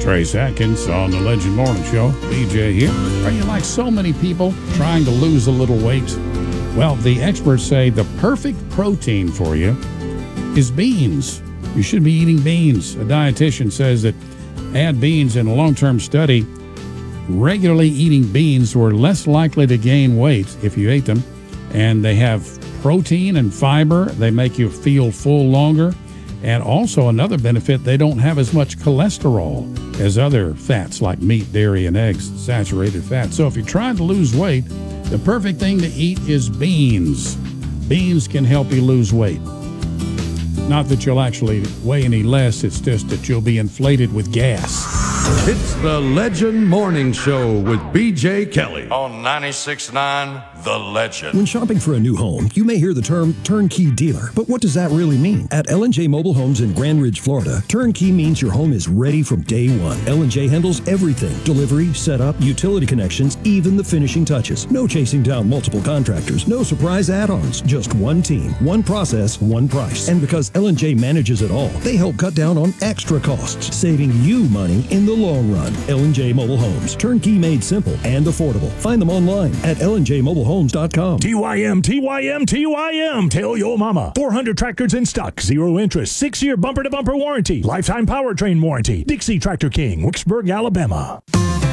Trace Atkins on the Legend Morning Show. BJ here. Are you like so many people trying to lose a little weight? Well, the experts say the perfect protein for you is beans. You should be eating beans. A dietitian says that add beans in a long-term study. Regularly eating beans were less likely to gain weight if you ate them. And they have protein and fiber. They make you feel full longer. And also another benefit, they don't have as much cholesterol as other fats like meat, dairy, and eggs, saturated fat. So if you're trying to lose weight, the perfect thing to eat is beans. Beans can help you lose weight. Not that you'll actually weigh any less, it's just that you'll be inflated with gas. It's the Legend Morning Show with BJ Kelly on 96.9 The Legend. When shopping for a new home, you may hear the term turnkey dealer, but what does that really mean? At L&J Mobile Homes in Grand Ridge, Florida, turnkey means your home is ready from day one. L&J handles everything: delivery, setup, utility connections, even the finishing touches. No chasing down multiple contractors, no surprise add-ons, just one team, one process, one price. And because L&J manages it all, they help cut down on extra costs, saving you money in the long run. L&J Mobile Homes, turnkey made simple and affordable. Find them online at LNJMobileHomes.com. TYM. Tell your mama. 400 tractors in stock, 0 interest, 6-year bumper-to-bumper warranty, lifetime powertrain warranty. Dixie Tractor King, Wicksburg, Alabama.